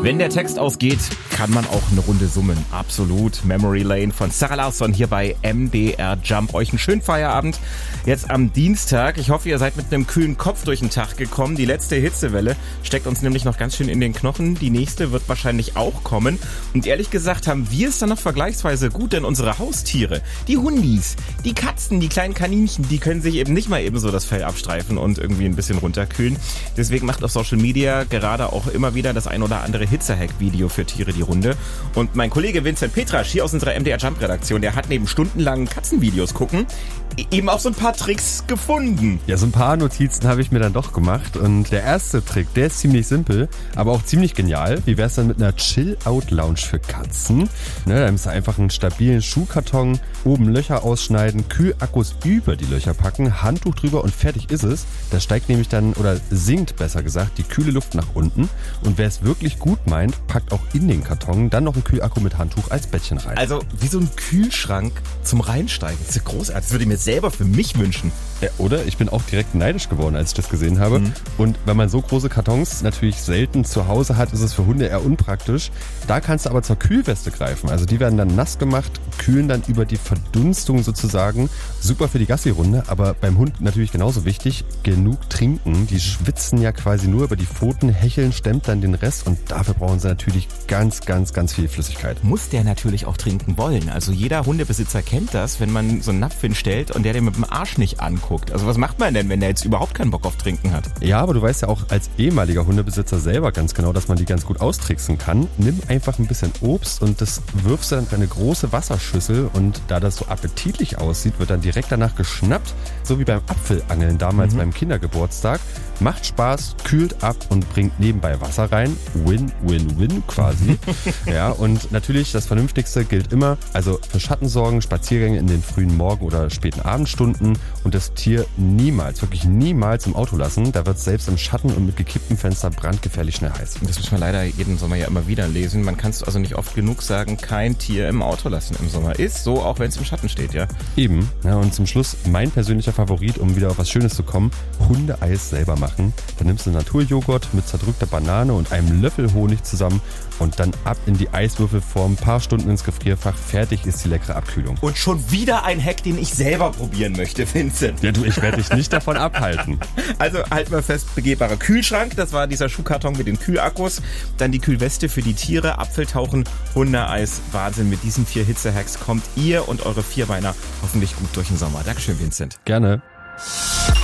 Wenn der Text ausgeht, kann man auch eine Runde summen. Absolut. Memory Lane von Sarah Larsson hier bei MDR Jump. Euch einen schönen Feierabend jetzt am Dienstag. Ich hoffe, ihr seid mit einem kühlen Kopf durch den Tag gekommen. Die letzte Hitzewelle steckt uns nämlich noch ganz schön in den Knochen. Die nächste wird wahrscheinlich auch kommen. Und ehrlich gesagt haben wir es dann noch vergleichsweise gut, denn unsere Haustiere, die Hundis, die Katzen, die kleinen Kaninchen, die können sich eben nicht mal eben so das Fell abstreifen und irgendwie ein bisschen runterkühlen. Deswegen macht auf Social Media gerade auch immer wieder das ein oder andere Hitzehack-Video für Tiere die Runde. Und mein Kollege Vincent Petrasch hier aus unserer MDR Jump-Redaktion, der hat neben stundenlangen Katzenvideos gucken eben auch so ein paar Tricks gefunden. Ja, so ein paar Notizen habe ich mir dann doch gemacht. Und der erste Trick, der ist ziemlich simpel, aber auch ziemlich genial. Wie wär's dann mit einer Chill-Out-Lounge für Katzen? Ne, da müsst ihr einfach einen stabilen Schuhkarton, oben Löcher ausschneiden, Kühlakkus über die Löcher packen, Handtuch drüber und fertig ist es. Da steigt nämlich dann, oder sinkt besser gesagt, die kühle Luft nach unten. Und wer es wirklich gut meint, packt auch in den Karton dann noch einen Kühlakku mit Handtuch als Bettchen rein. Also wie so ein Kühlschrank zum Reinsteigen. Das ist ja großartig. Das würde ich mir selber für mich wünschen. Ja, oder? Ich bin auch direkt neidisch geworden, als ich das gesehen habe. Und wenn man so große Kartons natürlich selten zu Hause hat, ist es für Hunde eher unpraktisch. Da kannst du aber zur Kühlweste greifen. Also die werden dann nass gemacht, kühlen dann über die Verdunstung sozusagen. Super für die Gassi-Runde, aber beim Hund natürlich genauso wichtig, genug trinken. Die schwitzen ja quasi nur über die Pfoten, hecheln, stemmt dann den Rest und dafür brauchen sie natürlich ganz viel Flüssigkeit. Muss der natürlich auch trinken wollen. Also jeder Hundebesitzer kennt das, wenn man so einen Napf hinstellt und der den mit dem Arsch nicht anguckt. Also was macht man denn, wenn der jetzt überhaupt keinen Bock auf Trinken hat? Ja, aber du weißt ja auch als ehemaliger Hundebesitzer selber ganz genau, dass man die ganz gut austricksen kann. Nimm einfach ein bisschen Obst und das wirfst du dann in eine große Wasserschüssel und da das so appetitlich aussieht, wird dann direkt danach geschnappt, so wie beim Apfelangeln damals beim Kindergeburtstag. Macht Spaß, kühlt ab und bringt nebenbei Wasser rein. Win-win-win quasi. Ja, und natürlich das Vernünftigste gilt immer, also für Schatten sorgen, Spaziergänge in den frühen Morgen- oder späten Abendstunden und das Tier niemals, wirklich niemals im Auto lassen. Da wird es selbst im Schatten und mit gekipptem Fenster brandgefährlich schnell heiß. Das müssen wir leider jeden Sommer ja immer wieder lesen. Man kann es also nicht oft genug sagen, kein Tier im Auto lassen im Sommer. Ist so, auch wenn es im Schatten steht, ja. Eben. Ja, und zum Schluss mein persönlicher Favorit, um wieder auf was Schönes zu kommen, Hundeeis selber machen. Dann nimmst du Naturjoghurt mit zerdrückter Banane und einem Löffel Honig zusammen und dann ab in die Eiswürfelform, ein paar Stunden ins Gefrierfach, fertig ist die leckere Abkühlung. Und schon wieder ein Hack, den ich selber probieren möchte, Vincent. Ja du, ich werde dich nicht davon abhalten. Also halt mal fest, begehbarer Kühlschrank, das war dieser Schuhkarton mit den Kühlakkus, dann die Kühlweste für die Tiere, Apfeltauchen, Hundeeis, Wahnsinn. Mit diesen 4 Hitzehacks kommt ihr und eure Vierbeiner hoffentlich gut durch den Sommer. Dankeschön, Vincent. Gerne.